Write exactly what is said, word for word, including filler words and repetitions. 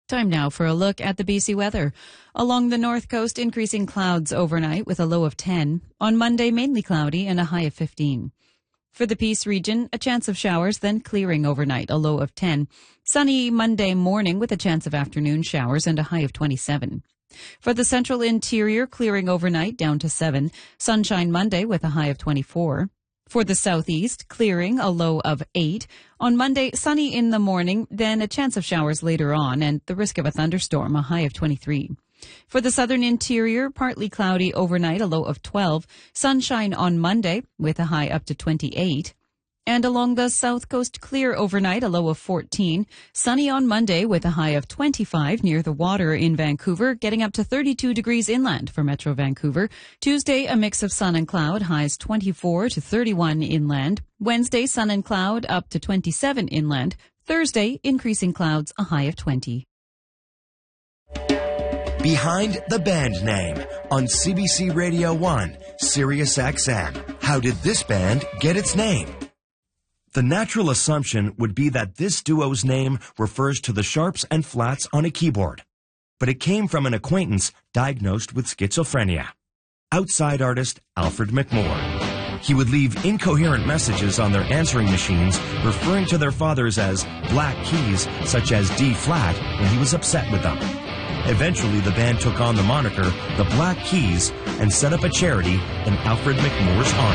Time now for a look at the B C weather. Along the north coast, increasing clouds overnight with a low of ten. On Monday, mainly cloudy and a high of fifteen. For the Peace region, a chance of showers, then clearing overnight, a low of ten. Sunny Monday morning with a chance of afternoon showers and a high of twenty-seven. For the central interior, clearing overnight, down to seven. Sunshine Monday with a high of twenty-four. For the southeast, clearing, a low of eight. On Monday, sunny in the morning, then a chance of showers later on, and the risk of a thunderstorm, a high of twenty-three. For the southern interior, partly cloudy overnight, a low of twelve. Sunshine on Monday, with a high up to twenty-eight. And along the south coast, clear overnight, a low of fourteen. Sunny on Monday with a high of twenty-five near the water in Vancouver, getting up to thirty-two degrees inland for Metro Vancouver. Tuesday, a mix of sun and cloud, highs twenty-four to thirty-one inland. Wednesday, sun and cloud, up to twenty-seven inland. Thursday, increasing clouds, a high of twenty. Behind the Band Name on C B C Radio one, Sirius X M. How did this band get its name? The natural assumption would be that this duo's name refers to the sharps and flats on a keyboard, but it came from an acquaintance diagnosed with schizophrenia. Outside artist Alfred McMore. He would leave incoherent messages on their answering machines referring to their fathers as black keys such as D flat when he was upset with them. Eventually, the band took on the moniker The Black Keys and set up a charity in Alfred McMore's honor.